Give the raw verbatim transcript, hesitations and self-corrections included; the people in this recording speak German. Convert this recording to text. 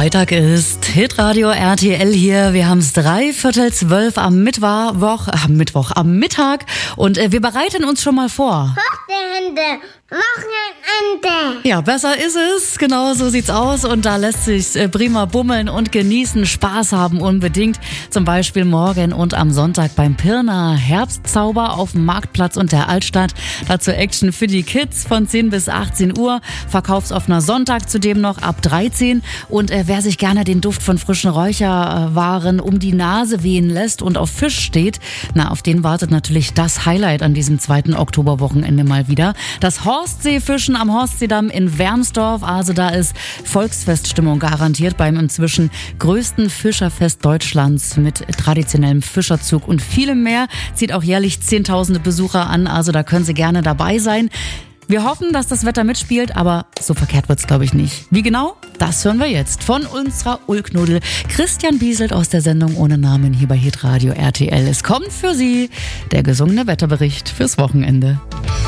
Freitag ist Hitradio R T L hier. Wir haben es drei Viertel zwölf am Mittwoch, am Mittwoch, am Mittag und äh, wir bereiten uns schon mal vor. Wochenende, Wochenende. Ja, besser ist es. Genau so sieht's aus und da lässt sich äh, prima bummeln und genießen, Spaß haben unbedingt. Zum Beispiel morgen und am Sonntag beim Pirna Herbstzauber auf dem Marktplatz und der Altstadt. Dazu Action für die Kids von zehn bis achtzehn Uhr. Verkaufsoffener Sonntag zudem noch ab dreizehn. Und äh, wer sich gerne den Duft von frischen Räucherwaren um die Nase wehen lässt und auf Fisch steht, na, auf den wartet natürlich das Highlight an diesem zweiten Oktoberwochenende mal wieder. Das Horstseefischen am Horstseedamm in Wermsdorf. Also da ist Volksfeststimmung garantiert beim inzwischen größten Fischerfest Deutschlands mit traditionellem Fischerzug und vielem mehr. Zieht auch jährlich zehntausende Besucher an, also da können Sie gerne dabei sein. Wir hoffen, dass das Wetter mitspielt, aber so verkehrt wird's, glaube ich, nicht. Wie genau? Das hören wir jetzt von unserer Ulknudel Christian Bieselt aus der Sendung Ohne Namen hier bei Hitradio R T L. Es kommt für Sie der gesungene Wetterbericht fürs Wochenende.